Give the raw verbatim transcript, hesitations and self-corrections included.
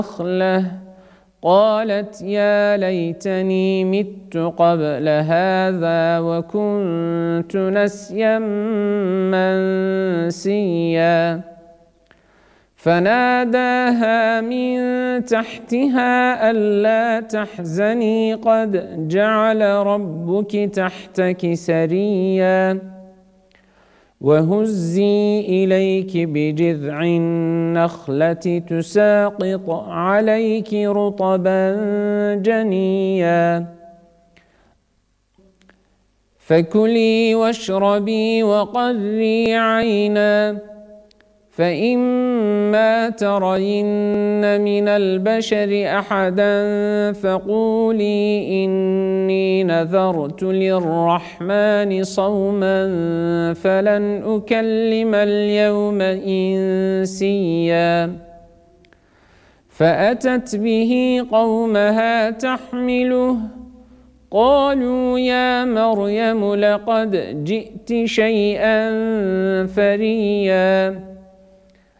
نخلة قالت يا ليتني مت قبل هذا وكنت نسيا منسيا فناداها من تحتها ألا تحزني قد جعل ربك تحتك سريا وهزي إليك بجذع النخلة تساقط عليك رطبا جنيا فكلي واشربي وقري عينا فإما ترين من البشر أحدا فقولي إني نذرت للرحمن صوما فلن أكلم اليوم إنسيا فأتت به قومها تحمله قالوا يا مريم لقد جئت شيئا فريا